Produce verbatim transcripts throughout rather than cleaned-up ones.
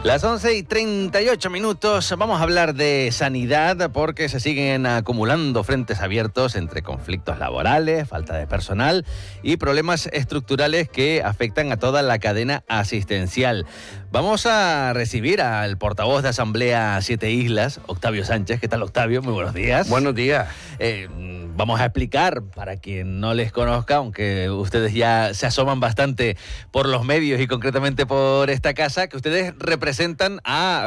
Las once y treinta y ocho minutos, vamos a hablar de sanidad porque se siguen acumulando frentes abiertos entre conflictos laborales, falta de personal y problemas estructurales que afectan a toda la cadena asistencial. Vamos a recibir al portavoz de Asamblea Siete Islas, Octavio Sánchez. ¿Qué tal, Octavio? Muy buenos días. Buenos días. Eh, vamos a explicar, para quien no les conozca, aunque ustedes ya se asoman bastante por los medios y concretamente por esta casa, que ustedes representan a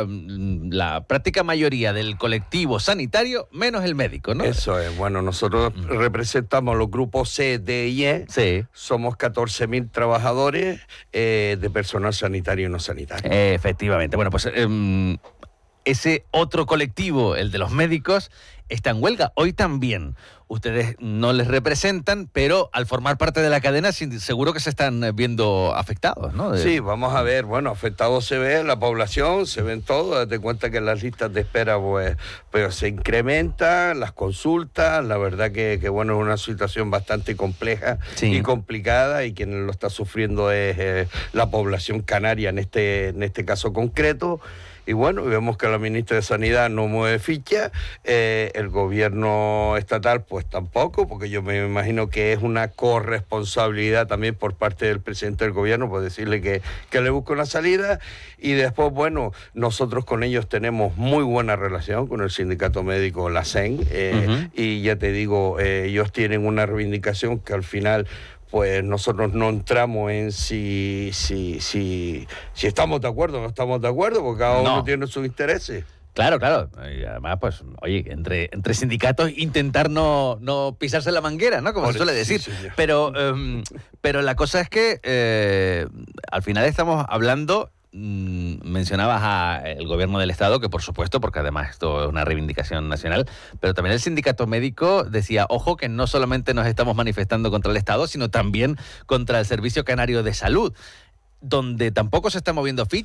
la práctica mayoría del colectivo sanitario, menos el médico, ¿no? Eso es. Bueno, nosotros mm. representamos los grupos C, D y E. Sí. Somos catorce mil trabajadores eh, de personal sanitario y no sanitario. Eh, efectivamente. Bueno, pues eh, ese otro colectivo, el de los médicos, está en huelga. Hoy también. Ustedes no les representan, pero al formar parte de la cadena seguro que se están viendo afectados, ¿no? De... Sí, vamos a ver. Bueno, afectados se ve la población, se ven todos. Date cuenta que las listas de espera pues, pues se incrementan, las consultas. La verdad que, que bueno, es una situación bastante compleja sí. y complicada, y quien lo está sufriendo es eh, la población canaria en este, en este caso concreto. Y bueno, vemos que la ministra de Sanidad no mueve ficha, eh, el gobierno estatal pues tampoco, porque yo me imagino que es una corresponsabilidad también por parte del presidente del gobierno, pues decirle que, que le busque una salida. Y después, bueno, nosotros con ellos tenemos muy buena relación con el sindicato médico, la S E N, eh, uh-huh. y ya te digo, eh, ellos tienen una reivindicación que al final... pues nosotros no entramos en si, si, si, si estamos de acuerdo o no estamos de acuerdo, porque cada uno no. tiene sus intereses. Claro, claro. Y además, pues, oye, entre, entre sindicatos intentar no, no pisarse la manguera, ¿no? Como Por se suele decir. Sí, pero, um, pero la cosa es que eh, al final estamos hablando... Mencionabas al gobierno del Estado, que por supuesto, porque además esto es una reivindicación nacional, pero también el sindicato médico decía, ojo, que no solamente nos estamos manifestando contra el Estado, sino también contra el Servicio Canario de Salud, donde tampoco se está moviendo ficha.